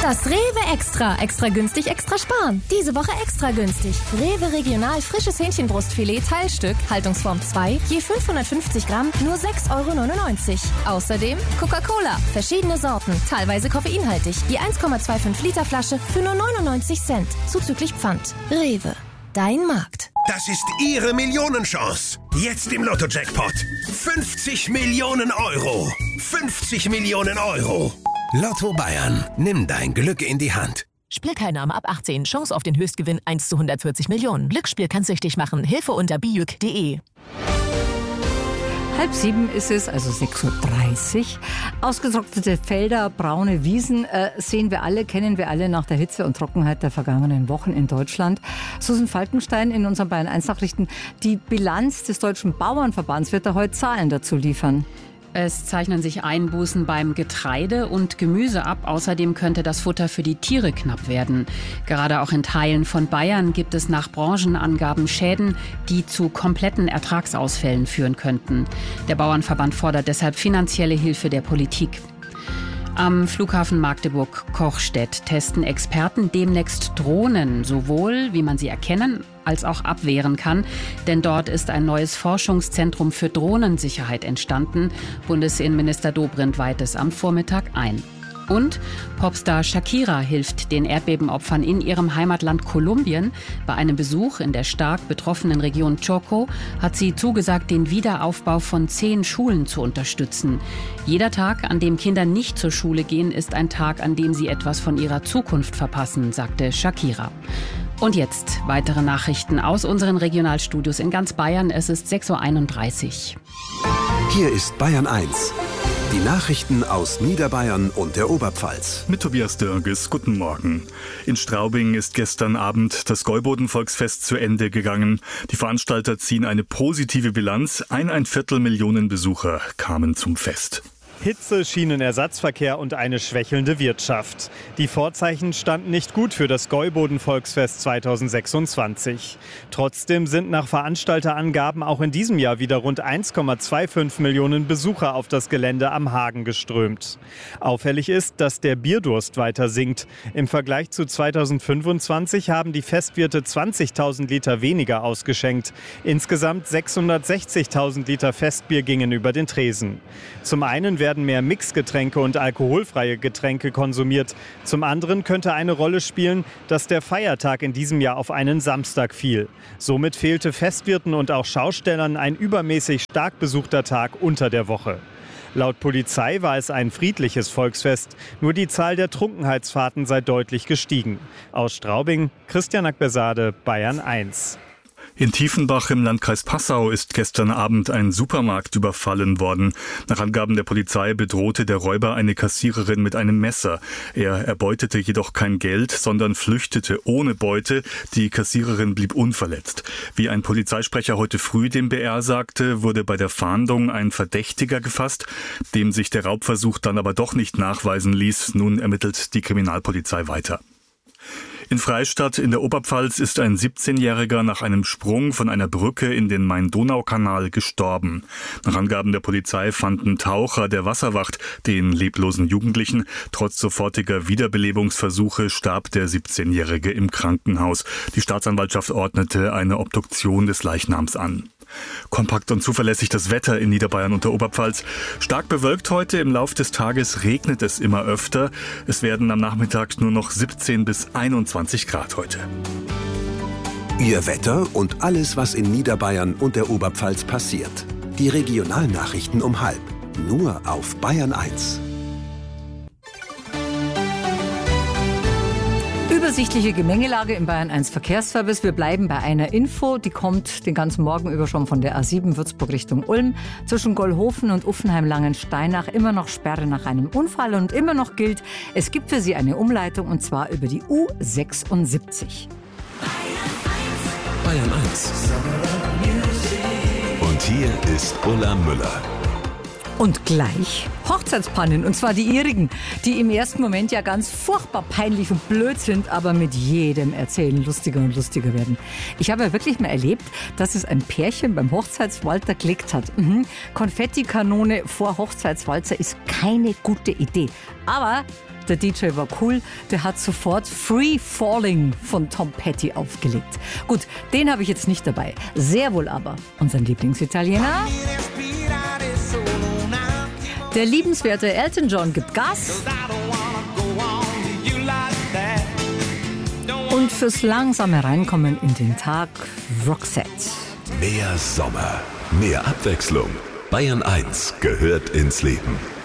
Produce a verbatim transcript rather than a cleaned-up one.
Das Rewe Extra. Extra günstig, extra sparen. Diese Woche extra günstig. Rewe Regional frisches Hähnchenbrustfilet Teilstück, Haltungsform zwei, je fünfhundertfünfzig Gramm, nur sechs Euro neunundneunzig. Außerdem Coca-Cola, verschiedene Sorten, teilweise koffeinhaltig, je eins Komma fünfundzwanzig Liter Flasche für nur neunundneunzig Cent, zuzüglich Pfand. Rewe, dein Markt. Das ist Ihre Millionenchance. Jetzt im Lotto-Jackpot. fünfzig Millionen Euro. fünfzig Millionen Euro. Lotto Bayern. Nimm dein Glück in die Hand. Spielteilnahme ab achtzehn. Chance auf den Höchstgewinn eins zu hundertvierzig Millionen. Glücksspiel kann süchtig machen. Hilfe unter bijuk punkt de. Halb sieben ist es, also sechs Uhr dreißig. Ausgetrocknete Felder, braune Wiesen äh, sehen wir alle, kennen wir alle nach der Hitze und Trockenheit der vergangenen Wochen in Deutschland. Susan Falkenstein in unseren Bayern eins Nachrichten. Die Bilanz des Deutschen Bauernverbands wird da heute Zahlen dazu liefern. Es zeichnen sich Einbußen beim Getreide und Gemüse ab. Außerdem könnte das Futter für die Tiere knapp werden. Gerade auch in Teilen von Bayern gibt es nach Branchenangaben Schäden, die zu kompletten Ertragsausfällen führen könnten. Der Bauernverband fordert deshalb finanzielle Hilfe der Politik. Am Flughafen Magdeburg-Kochstedt testen Experten demnächst Drohnen, sowohl wie man sie erkennen als auch abwehren kann. Denn dort ist ein neues Forschungszentrum für Drohnensicherheit entstanden. Bundesinnenminister Dobrindt weiht es am Vormittag ein. Und Popstar Shakira hilft den Erdbebenopfern in ihrem Heimatland Kolumbien. Bei einem Besuch in der stark betroffenen Region Chocó hat sie zugesagt, den Wiederaufbau von zehn Schulen zu unterstützen. Jeder Tag, an dem Kinder nicht zur Schule gehen, ist ein Tag, an dem sie etwas von ihrer Zukunft verpassen, sagte Shakira. Und jetzt weitere Nachrichten aus unseren Regionalstudios in ganz Bayern. Es ist sechs Uhr einunddreißig. Hier ist Bayern eins. Die Nachrichten aus Niederbayern und der Oberpfalz. Mit Tobias Dörges, guten Morgen. In Straubing ist gestern Abend das Gäuboden-Volksfest zu Ende gegangen. Die Veranstalter ziehen eine positive Bilanz. Eineinviertel Millionen Besucher kamen zum Fest. Hitze, Schienenersatzverkehr und eine schwächelnde Wirtschaft. Die Vorzeichen standen nicht gut für das Gäuboden-Volksfest zweitausendsechsundzwanzig. Trotzdem sind nach Veranstalterangaben auch in diesem Jahr wieder rund eins Komma fünfundzwanzig Millionen Besucher auf das Gelände am Hagen geströmt. Auffällig ist, dass der Bierdurst weiter sinkt. Im Vergleich zu zweitausendfünfundzwanzig haben die Festwirte zwanzigtausend Liter weniger ausgeschenkt. Insgesamt sechshundertsechzigtausend Liter Festbier gingen über den Tresen. Zum einen werden mehr Mixgetränke und alkoholfreie Getränke konsumiert. Zum anderen könnte eine Rolle spielen, dass der Feiertag in diesem Jahr auf einen Samstag fiel. Somit fehlte Festwirten und auch Schaustellern ein übermäßig stark besuchter Tag unter der Woche. Laut Polizei war es ein friedliches Volksfest. Nur die Zahl der Trunkenheitsfahrten sei deutlich gestiegen. Aus Straubing, Christian Ackbersade, Bayern eins. In Tiefenbach im Landkreis Passau ist gestern Abend ein Supermarkt überfallen worden. Nach Angaben der Polizei bedrohte der Räuber eine Kassiererin mit einem Messer. Er erbeutete jedoch kein Geld, sondern flüchtete ohne Beute. Die Kassiererin blieb unverletzt. Wie ein Polizeisprecher heute früh dem B R sagte, wurde bei der Fahndung ein Verdächtiger gefasst, dem sich der Raubversuch dann aber doch nicht nachweisen ließ. Nun ermittelt die Kriminalpolizei weiter. In Freistadt in der Oberpfalz ist ein siebzehnjähriger nach einem Sprung von einer Brücke in den Main-Donau-Kanal gestorben. Nach Angaben der Polizei fanden Taucher der Wasserwacht den leblosen Jugendlichen. Trotz sofortiger Wiederbelebungsversuche starb der siebzehnjährige im Krankenhaus. Die Staatsanwaltschaft ordnete eine Obduktion des Leichnams an. Kompakt und zuverlässig das Wetter in Niederbayern und der Oberpfalz. Stark bewölkt heute, im Lauf des Tages regnet es immer öfter. Es werden am Nachmittag nur noch siebzehn bis einundzwanzig Grad heute. Ihr Wetter und alles, was in Niederbayern und der Oberpfalz passiert. Die Regionalnachrichten um halb. Nur auf Bayern eins. Übersichtliche Gemengelage im Bayern eins Verkehrsservice. Wir bleiben bei einer Info, die kommt den ganzen Morgen über schon von der A sieben Würzburg Richtung Ulm. Zwischen Gollhofen und Uffenheim-Langensteinach immer noch Sperre nach einem Unfall und immer noch gilt, es gibt für Sie eine Umleitung und zwar über die U sechsundsiebzig. Bayern eins. Und hier ist Ulla Müller. Und gleich Hochzeitspannen, und zwar die ihrigen, die im ersten Moment ja ganz furchtbar peinlich und blöd sind, aber mit jedem Erzählen lustiger und lustiger werden. Ich habe ja wirklich mal erlebt, dass es ein Pärchen beim Hochzeitswalzer gelegt hat. Mhm. Konfettikanone vor Hochzeitswalzer ist keine gute Idee. Aber der D J war cool, der hat sofort Free Falling von Tom Petty aufgelegt. Gut, den habe ich jetzt nicht dabei. Sehr wohl aber unseren Lieblingsitaliener. Der liebenswerte Elton John gibt Gas. Und fürs langsame Reinkommen in den Tag Roxette. Mehr Sommer, mehr Abwechslung. Bayern eins gehört ins Leben.